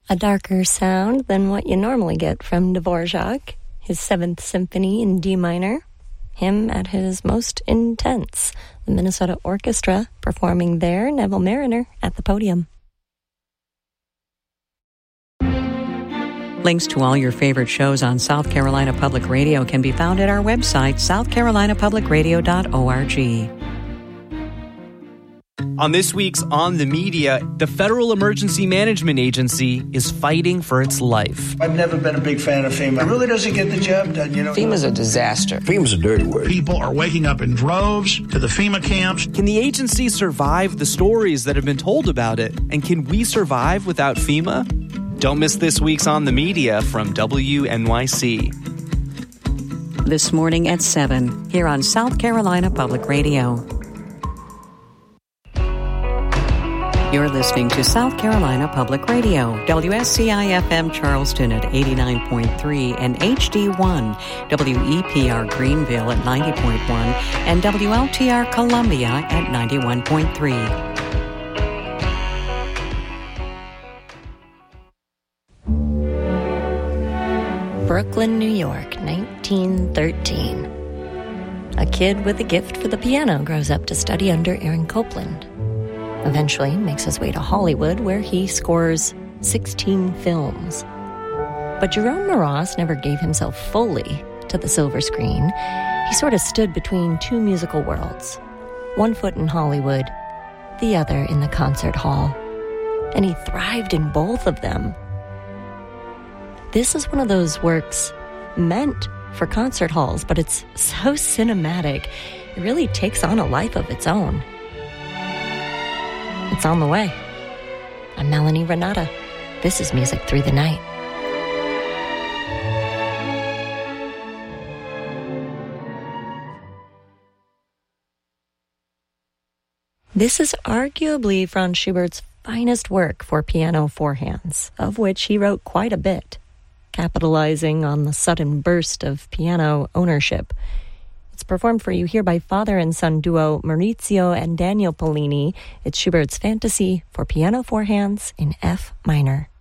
A darker sound than what you normally get from Dvorak, his 7th Symphony in D minor. Him at his most intense. The Minnesota Orchestra performing there, Neville Mariner at the podium. Links to all your favorite shows on South Carolina Public Radio can be found at our website, southcarolinapublicradio.org. On this week's On the Media, the Federal Emergency Management Agency is fighting for its life. I've never been a big fan of FEMA. It really doesn't get the job done, you know. FEMA's a disaster. FEMA's a dirty word. People are waking up in droves to the FEMA camps. Can the agency survive the stories that have been told about it? And can we survive without FEMA? Don't miss this week's On the Media from WNYC. This morning at 7, here on South Carolina Public Radio. You're listening to South Carolina Public Radio, WSCI-FM Charleston at 89.3 and HD1, WEPR Greenville at 90.1 and WLTR Columbia at 91.3. Brooklyn, New York, 1913. A kid with a gift for the piano grows up to study under Aaron Copland. Eventually makes his way to Hollywood, where he scores 16 films. But Jerome Moroz never gave himself fully to the silver screen. He sort of stood between two musical worlds. One foot in Hollywood, the other in the concert hall. And he thrived in both of them. This is one of those works meant for concert halls, but it's so cinematic. It really takes on a life of its own. It's on the way. I'm Melanie Renata. This is Music Through the Night. This is arguably Franz Schubert's finest work for piano four hands, of which he wrote quite a bit, capitalizing on the sudden burst of piano ownership. It's performed for you here by father and son duo Maurizio and Daniel Pollini. It's Schubert's Fantasy for piano four hands in F minor.